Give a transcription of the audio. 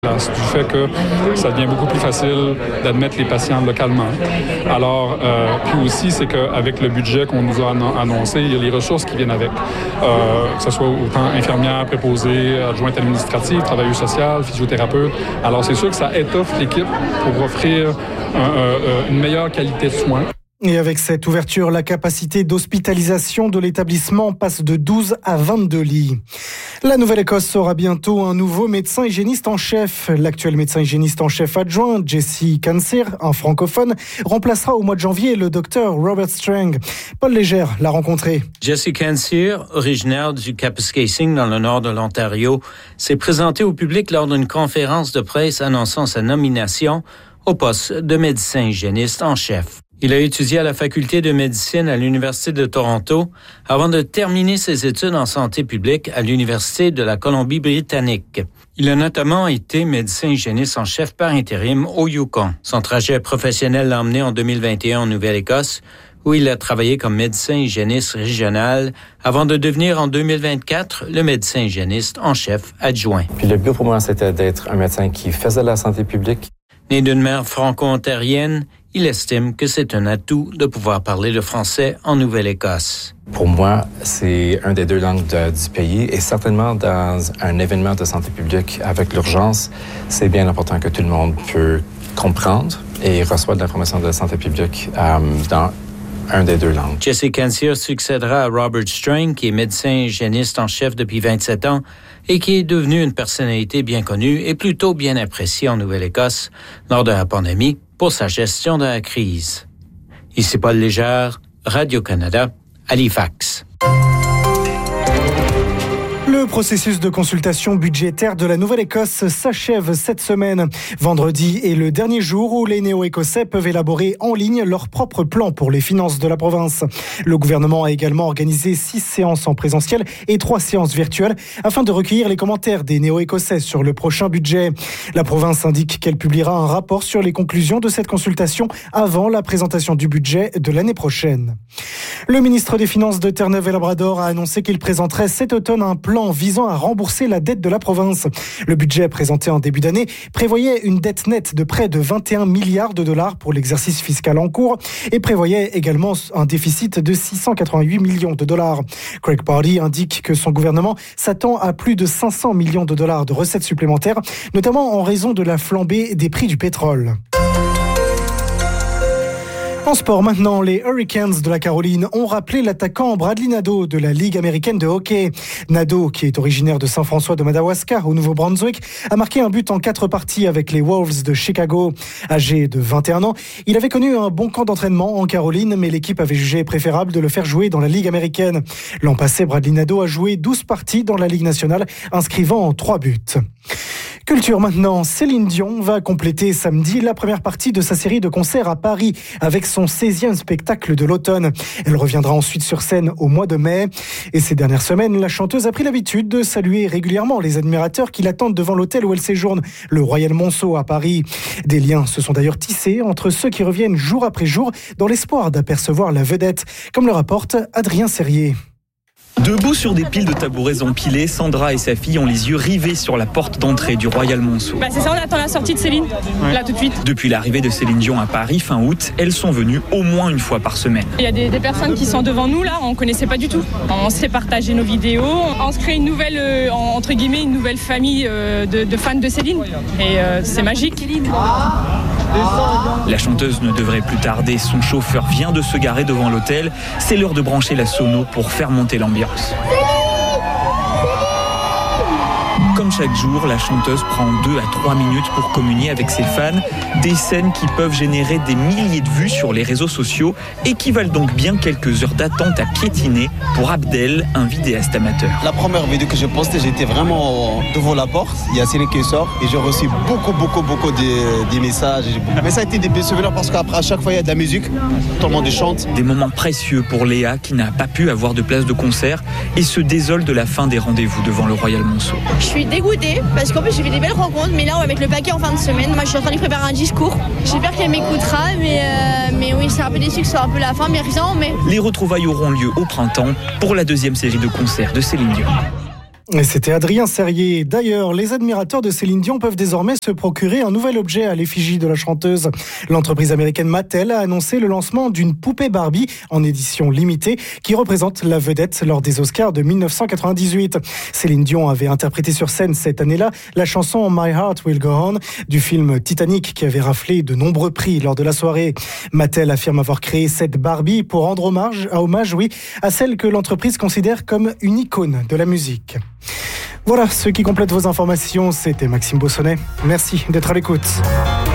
Du fait que ça devient beaucoup plus facile d'admettre les patients localement. Alors, puis aussi, c'est qu'avec le budget qu'on nous a annoncé, il y a les ressources qui viennent avec, que ce soit autant infirmières, préposées, adjointes administratives, travailleuses sociales, physiothérapeutes. Alors, c'est sûr que ça étoffe l'équipe pour offrir une meilleure qualité de soins. Et avec cette ouverture, la capacité d'hospitalisation de l'établissement passe de 12 à 22 lits. La Nouvelle-Écosse aura bientôt un nouveau médecin hygiéniste en chef. L'actuel médecin hygiéniste en chef adjoint, Jesse Cansear, un francophone, remplacera au mois de janvier le docteur Robert Strang. Paul Légère l'a rencontré. Jesse Cansear, originaire du Kapuskasing dans le nord de l'Ontario, s'est présenté au public lors d'une conférence de presse annonçant sa nomination au poste de médecin hygiéniste en chef. Il a étudié à la faculté de médecine à l'Université de Toronto avant de terminer ses études en santé publique à l'Université de la Colombie-Britannique. Il a notamment été médecin hygiéniste en chef par intérim au Yukon. Son trajet professionnel l'a emmené en 2021 en Nouvelle-Écosse, où il a travaillé comme médecin hygiéniste régional avant de devenir en 2024 le médecin hygiéniste en chef adjoint. Puis le but pour moi, c'était d'être un médecin qui faisait la santé publique. Né d'une mère franco-ontarienne, il estime que c'est un atout de pouvoir parler le français en Nouvelle-Écosse. Pour moi, c'est un des deux langues du pays et certainement dans un événement de santé publique avec l'urgence, c'est bien important que tout le monde peut comprendre et reçoit de l'information de la santé publique dans un des deux langues. Jesse Cansear succédera à Robert Strang, qui est médecin hygiéniste en chef depuis 27 ans et qui est devenu une personnalité bien connue et plutôt bien appréciée en Nouvelle-Écosse lors de la pandémie pour sa gestion de la crise. Ici Paul Légère, Radio-Canada, Halifax. Le processus de consultation budgétaire de la Nouvelle-Écosse s'achève cette semaine. Vendredi est le dernier jour où les Néo-Écossais peuvent élaborer en ligne leur propre plan pour les finances de la province. Le gouvernement a également organisé 6 séances en présentiel et 3 séances virtuelles afin de recueillir les commentaires des Néo-Écossais sur le prochain budget. La province indique qu'elle publiera un rapport sur les conclusions de cette consultation avant la présentation du budget de l'année prochaine. Le ministre des Finances de Terre-Neuve-et-Labrador a annoncé qu'il présenterait cet automne un plan visant à rembourser la dette de la province. Le budget présenté en début d'année prévoyait une dette nette de près de 21 milliards de dollars pour l'exercice fiscal en cours et prévoyait également un déficit de 688 millions de dollars. Craig Pardy indique que son gouvernement s'attend à plus de 500 millions de dollars de recettes supplémentaires, notamment en raison de la flambée des prix du pétrole. En sport maintenant, les Hurricanes de la Caroline ont rappelé l'attaquant Bradley Nadeau de la Ligue américaine de hockey. Nadeau, qui est originaire de Saint-François de Madawaska au Nouveau-Brunswick, a marqué un but en 4 parties avec les Wolves de Chicago. Âgé de 21 ans, il avait connu un bon camp d'entraînement en Caroline, mais l'équipe avait jugé préférable de le faire jouer dans la Ligue américaine. L'an passé, Bradley Nadeau a joué 12 parties dans la Ligue nationale, inscrivant 3 buts. Culture maintenant, Céline Dion va compléter samedi la première partie de sa série de concerts à Paris avec son 16e spectacle de l'automne. Elle reviendra ensuite sur scène au mois de mai. Et ces dernières semaines, la chanteuse a pris l'habitude de saluer régulièrement les admirateurs qui l'attendent devant l'hôtel où elle séjourne, le Royal Monceau à Paris. Des liens se sont d'ailleurs tissés entre ceux qui reviennent jour après jour dans l'espoir d'apercevoir la vedette, comme le rapporte Adrien Serrier. Debout sur des piles de tabourets empilés, Sandra et sa fille ont les yeux rivés sur la porte d'entrée du Royal Monceau. C'est ça, on attend la sortie de Céline, là tout de suite. Depuis l'arrivée de Céline Dion à Paris fin août, elles sont venues au moins une fois par semaine. Il y a des personnes qui sont devant nous là, on ne connaissait pas du tout. On s'est partagé nos vidéos, on se crée une nouvelle, entre guillemets, une nouvelle famille de fans de Céline. Et c'est magique. La chanteuse ne devrait plus tarder, son chauffeur vient de se garer devant l'hôtel. C'est l'heure de brancher la sono pour faire monter l'ambiance. Comme chaque jour, la chanteuse prend 2 à 3 minutes pour communier avec ses fans. Des scènes qui peuvent générer des milliers de vues sur les réseaux sociaux et qui valent donc bien quelques heures d'attente à piétiner pour Abdel, un vidéaste amateur. La première vidéo que j'ai postée, j'étais vraiment devant la porte. Il y a Céline qui sort et j'ai reçu beaucoup des messages. Mais ça a été des bons souvenirs parce qu'après, à chaque fois, il y a de la musique. Tout le monde chante. Des moments précieux pour Léa qui n'a pas pu avoir de place de concert et se désole de la fin des rendez-vous devant le Royal Monceau. Je suis dégoûtée parce qu'en plus j'ai fait des belles rencontres, mais là on va mettre le paquet en fin de semaine. Moi je suis en train de préparer un discours. J'espère qu'elle m'écoutera, mais oui, c'est un peu déçu que ce soit un peu la fin, mais rien, mais... Les retrouvailles auront lieu au printemps pour la 2e série de concerts de Céline Dion. Et c'était Adrien Serrier. D'ailleurs, les admirateurs de Céline Dion peuvent désormais se procurer un nouvel objet à l'effigie de la chanteuse. L'entreprise américaine Mattel a annoncé le lancement d'une poupée Barbie en édition limitée qui représente la vedette lors des Oscars de 1998. Céline Dion avait interprété sur scène cette année-là la chanson My Heart Will Go On du film Titanic qui avait raflé de nombreux prix lors de la soirée. Mattel affirme avoir créé cette Barbie pour rendre hommage à celle que l'entreprise considère comme une icône de la musique. Voilà, ce qui complète vos informations, c'était Maxime Bossonnet. Merci d'être à l'écoute.